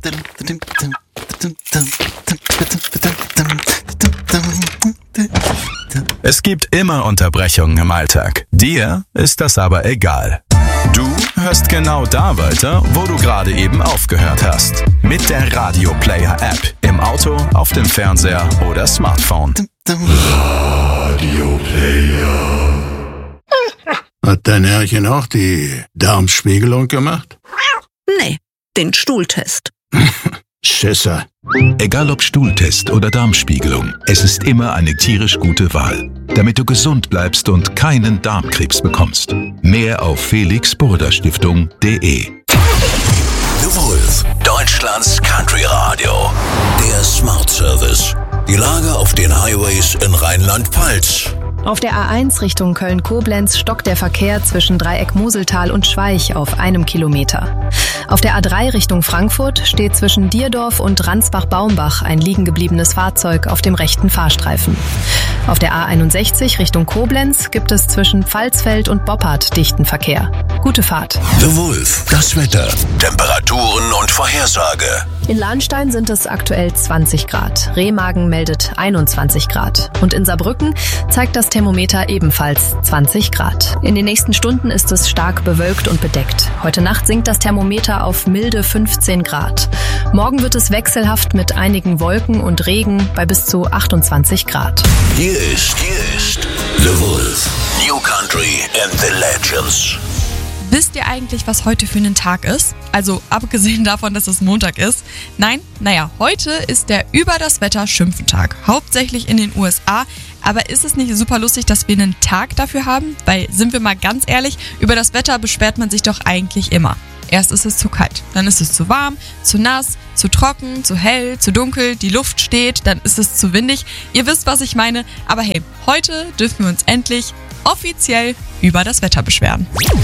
Es gibt immer Unterbrechungen im Alltag. Dir ist das aber egal. Du hörst genau da weiter, wo du gerade eben aufgehört hast. Mit der Radio Player App. Im Auto, auf dem Fernseher oder Smartphone. Radio Player. Hat dein Herrchen auch die Darmspiegelung gemacht? Nee, den Stuhltest. Schisser. Egal ob Stuhltest oder Darmspiegelung, es ist immer eine tierisch gute Wahl, damit du gesund bleibst und keinen Darmkrebs bekommst. Mehr auf felixburda-stiftung.de. The Wolf, Deutschlands Country Radio. Der Smart Service. Die Lage auf den Highways in Rheinland-Pfalz. Auf der A1 Richtung Köln-Koblenz stockt der Verkehr zwischen Dreieck Moseltal und Schweich auf 1 Kilometer. Auf der A3 Richtung Frankfurt steht zwischen Dierdorf und Ransbach-Baumbach ein liegengebliebenes Fahrzeug auf dem rechten Fahrstreifen. Auf der A61 Richtung Koblenz gibt es zwischen Pfalzfeld und Boppard dichten Verkehr. Gute Fahrt. The Wolf, das Wetter, Temperaturen und Vorhersage. In Lahnstein sind es aktuell 20 Grad. Remagen meldet 21 Grad. Und in Saarbrücken zeigt das Thermometer ebenfalls 20 Grad. In den nächsten Stunden ist es stark bewölkt und bedeckt. Heute Nacht sinkt das Thermometer auf milde 15 Grad. Morgen wird es wechselhaft mit einigen Wolken und Regen bei bis zu 28 Grad. Hier ist The Wolf. New Country and the Legends. Wisst ihr eigentlich, was heute für einen Tag ist? Also abgesehen davon, dass es Montag ist. Nein, heute ist der Über-das-Wetter-Schimpfentag. Hauptsächlich in den USA. Aber ist es nicht super lustig, dass wir einen Tag dafür haben? Weil, sind wir mal ganz ehrlich, über das Wetter beschwert man sich doch eigentlich immer. Erst ist es zu kalt, dann ist es zu warm, zu nass, zu trocken, zu hell, zu dunkel, die Luft steht, dann ist es zu windig. Ihr wisst, was ich meine. Aber hey, heute dürfen wir uns endlich offiziell über das Wetter beschweren.